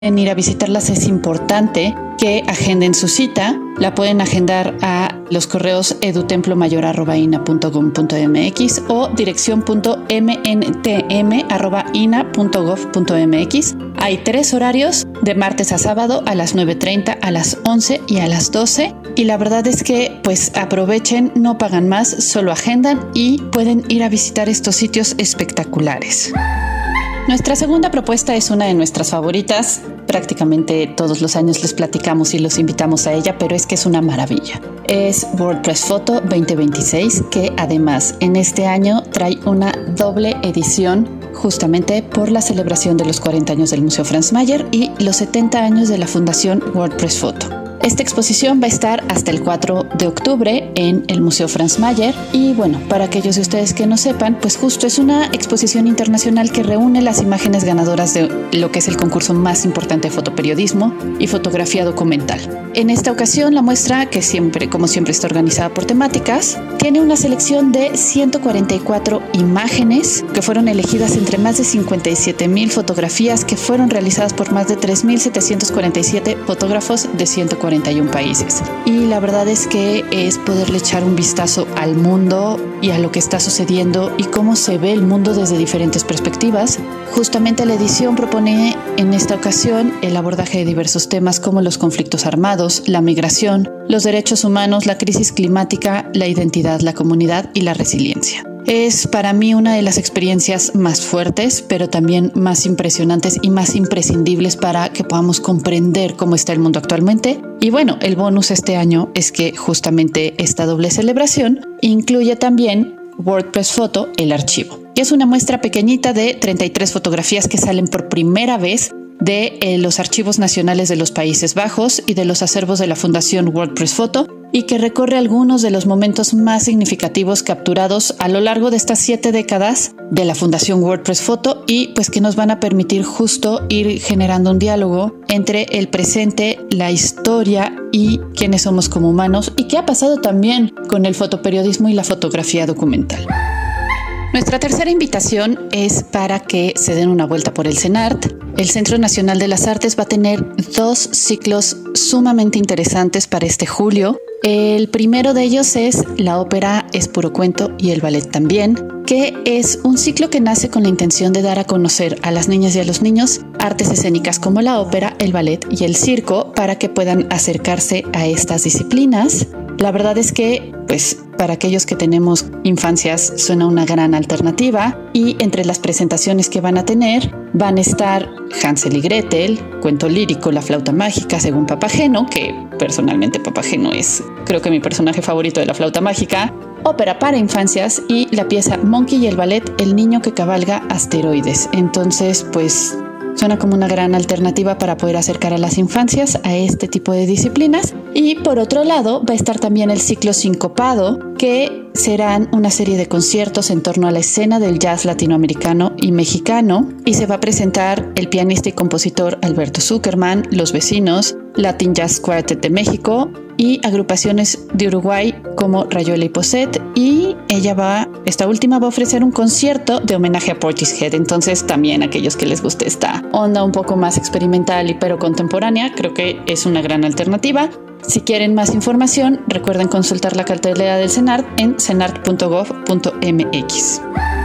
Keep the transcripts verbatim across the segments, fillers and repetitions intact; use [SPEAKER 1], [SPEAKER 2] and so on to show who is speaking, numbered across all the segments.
[SPEAKER 1] ir a visitarlas, es importante que agenden su cita. La pueden agendar a los correos edutemplomayor arroba ina punto gov punto mx o dirección punto m n t m arroba ina punto gov punto mx. Hay tres horarios, de martes a sábado, a las nueve treinta, a las once y a las doce. Y la verdad es que pues aprovechen, no pagan más, solo agendan y pueden ir a visitar estos sitios espectaculares. Nuestra segunda propuesta es una de nuestras favoritas. Prácticamente todos los años les platicamos y los invitamos a ella, pero es que es una maravilla. Es WordPress Photo veinte veintiséis, que además en este año trae una doble edición justamente por la celebración de los cuarenta años del Museo Franz Mayer y los setenta años de la Fundación WordPress Photo. Esta exposición va a estar hasta el cuatro de octubre en el Museo Franz Mayer y bueno, para aquellos de ustedes que no sepan, pues justo es una exposición internacional que reúne las imágenes ganadoras de lo que es el concurso más importante de fotoperiodismo y fotografía documental. En esta ocasión la muestra, que siempre, como siempre está organizada por temáticas, tiene una selección de ciento cuarenta y cuatro imágenes que fueron elegidas entre más de cincuenta y siete mil fotografías que fueron realizadas por más de tres mil setecientos cuarenta y siete fotógrafos de ciento cuarenta y uno países. Y la verdad es que es poderle echar un vistazo al mundo y a lo que está sucediendo y cómo se ve el mundo desde diferentes perspectivas. Justamente la edición propone en esta ocasión el abordaje de diversos temas como los conflictos armados, la migración, los derechos humanos, la crisis climática, la identidad, la comunidad y la resiliencia. Es para mí una de las experiencias más fuertes, pero también más impresionantes y más imprescindibles para que podamos comprender cómo está el mundo actualmente. Y bueno, el bonus este año es que justamente esta doble celebración incluye también WordPress Photo, el archivo, que es una muestra pequeñita de treinta y tres fotografías que salen por primera vez de eh, los archivos nacionales de los Países Bajos y de los acervos de la Fundación WordPress Photo, y que recorre algunos de los momentos más significativos capturados a lo largo de estas siete décadas de la Fundación WordPress Photo y pues que nos van a permitir justo ir generando un diálogo entre el presente, la historia y quiénes somos como humanos y qué ha pasado también con el fotoperiodismo y la fotografía documental. Nuestra tercera invitación es para que se den una vuelta por el CENART. El Centro Nacional de las Artes va a tener dos ciclos sumamente interesantes para este julio. El primero de ellos es La ópera es puro cuento y el ballet también, que es un ciclo que nace con la intención de dar a conocer a las niñas y a los niños artes escénicas como la ópera, el ballet y el circo para que puedan acercarse a estas disciplinas. La verdad es que, pues, para aquellos que tenemos infancias suena una gran alternativa y entre las presentaciones que van a tener van a estar Hansel y Gretel, cuento lírico La flauta mágica según Papageno, que personalmente Papageno es creo que mi personaje favorito de La flauta mágica, ópera para infancias y la pieza Monkey y el ballet El niño que cabalga asteroides. Entonces, pues suena como una gran alternativa para poder acercar a las infancias a este tipo de disciplinas. Y por otro lado va a estar también el ciclo Sincopado, que serán una serie de conciertos en torno a la escena del jazz latinoamericano y mexicano y se va a presentar el pianista y compositor Alberto Zuckerman, Los Vecinos, Latin Jazz Quartet de México y agrupaciones de Uruguay como Rayuela y Poset, y ella va, esta última va a ofrecer un concierto de homenaje a Portishead. Entonces también aquellos que les guste esta onda un poco más experimental y pero contemporánea, creo que es una gran alternativa. Si quieren más información, recuerden consultar la cartelera del CENART en cenart punto gov punto mx.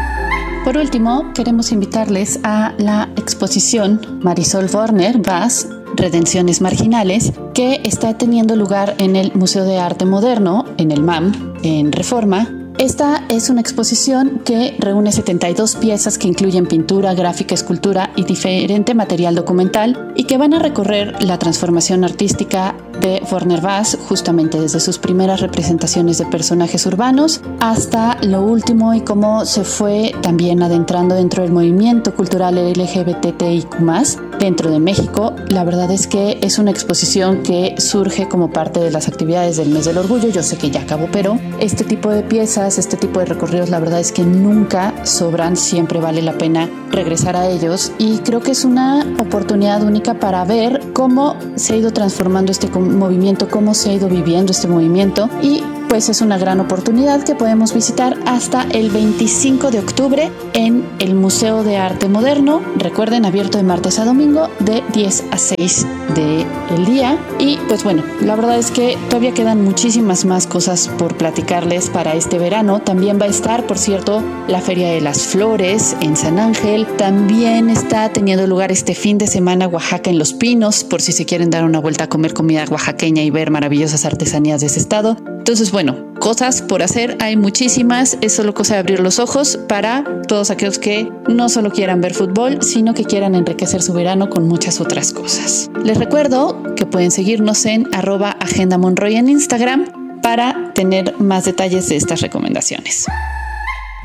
[SPEAKER 1] Por último, queremos invitarles a la exposición Marisol Werner Vaz, Redenciones Marginales, que está teniendo lugar en el Museo de Arte Moderno, en el M A M, en Reforma. Esta es una exposición que reúne setenta y dos piezas que incluyen pintura, gráfica, escultura y diferente material documental y que van a recorrer la transformación artística de Werner Vaz, justamente desde sus primeras representaciones de personajes urbanos hasta lo último y cómo se fue también adentrando dentro del movimiento cultural L G B T I Q más, dentro de México. La verdad es que es una exposición que surge como parte de las actividades del Mes del Orgullo. Yo sé que ya acabó, pero este tipo de piezas, este tipo de recorridos, la verdad es que nunca sobran, siempre vale la pena regresar a ellos y creo que es una oportunidad única para ver cómo se ha ido transformando este movimiento, cómo se ha ido viviendo este movimiento y pues es una gran oportunidad que podemos visitar hasta el veinticinco de octubre en el Museo de Arte Moderno. Recuerden, abierto de martes a domingo de diez a seis del día. Y pues bueno, la verdad es que todavía quedan muchísimas más cosas por platicarles para este verano. También va a estar, por cierto, la Feria de las Flores en San Ángel. También está teniendo lugar este fin de semana Oaxaca en Los Pinos, por si se quieren dar una vuelta a comer comida oaxaqueña y ver maravillosas artesanías de ese estado. Entonces, bueno, cosas por hacer hay muchísimas. Es solo cosa de abrir los ojos para todos aquellos que no solo quieran ver fútbol, sino que quieran enriquecer su verano con muchas otras cosas. Les recuerdo que pueden seguirnos en arroba Agenda Monroy en Instagram para tener más detalles de estas recomendaciones.